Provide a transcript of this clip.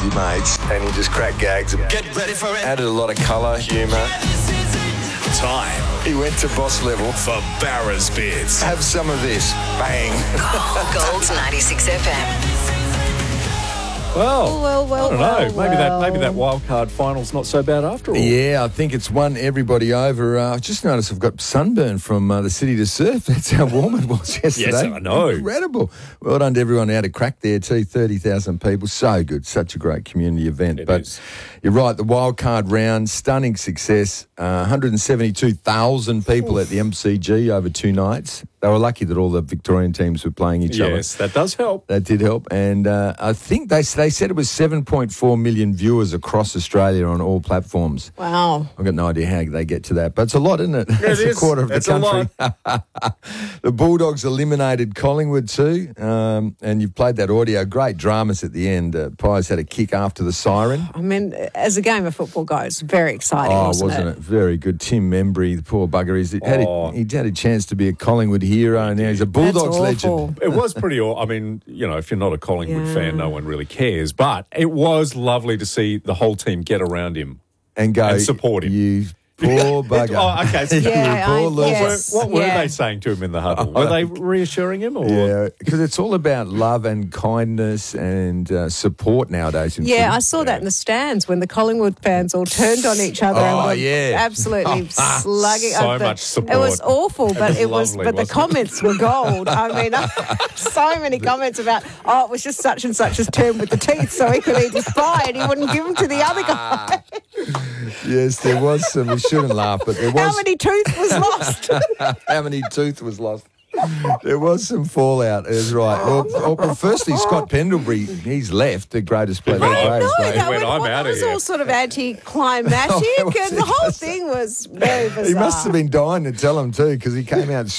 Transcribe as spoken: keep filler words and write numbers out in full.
your mates and you just crack gags. Get ready for it. Added a lot of colour, humour. Time He went to boss level. for Barra's Bits. Have some of this. Bang. Gold's ninety-six F M. Well, Well, well, I don't well, know. Maybe that maybe well. that wild card final's not so bad after all. Yeah, I think it's won everybody over. Uh, I just noticed I've got sunburn from uh, the city to surf. That's how warm it was yesterday. Yes, I know. Incredible. Well done to everyone who had a crack there too. thirty thousand people. So good. Such a great community event. It but is. You're right, the wild card round, stunning success. Uh, one hundred seventy-two thousand people at the M C G over two nights. They were lucky that all the Victorian teams were playing each other. Yes, that does help. That did help. And uh, I think they they said it was seven point four million viewers across Australia on all platforms. Wow. I've got no idea how they get to that, but it's a lot, isn't it? It's is. a quarter of It's the a country. The Bulldogs eliminated Collingwood too, um, and you've played that audio. Great dramas at the end. Uh, Pies had a kick after the siren. I mean, as a game of football goes, very exciting, Oh, wasn't, wasn't it? Very good. Tim Membry, the poor bugger, he's had Oh. a, he'd had a chance to be a Collingwood hero, and now he's a Bulldogs That's awful. legend. It was pretty. aw- I mean, you know, if you're not a Collingwood Yeah. fan, no one really cares. But it was lovely to see the whole team get around him. And go, And support him. You poor bugger. Oh, okay. So Yeah, You I- poor loser. yes. What were Yeah. they saying to him in the huddle? Were they reassuring him? Or? Yeah, because it's all about love and kindness and uh, support nowadays. In Yeah, I footy. saw that in the stands when the Collingwood fans all turned on each other and Oh, were yeah. absolutely slugging. So uh, the- much support. It was awful, but was it was. lovely, but the wasn't it? comments were gold. I mean, so many comments about, oh, it was just such and such as term with the teeth, so he could eat his pie and he wouldn't give them to the other guy. Yes, there was some. We shouldn't laugh, but there was. How many tooth was lost? How many tooth was lost? There was some fallout. It was right. Well, well, firstly, Scott Pendlebury, he's left, the greatest player. went, the "I greatest No, player." that, When was- I'm well, outta that was here. all sort of anticlimactic, Oh, it was and the whole thing was very bizarre. He must have been dying to tell him too, because he came out